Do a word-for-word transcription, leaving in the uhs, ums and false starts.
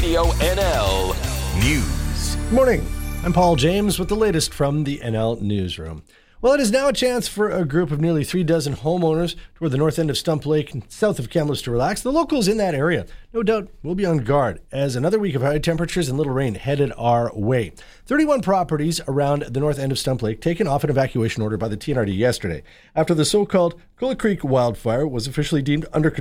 Radio N L News. Good morning. I'm Paul James with the latest from the N L Newsroom. Well, it is now a chance for a group of nearly three dozen homeowners toward the north end of Stump Lake and south of Kamloops to relax. The locals in that area, no doubt, will be on guard as another week of high temperatures and little rain headed our way. thirty-one properties around the north end of Stump Lake taken off an evacuation order by the T N R D yesterday after the so-called Gullah Creek wildfire was officially deemed under control.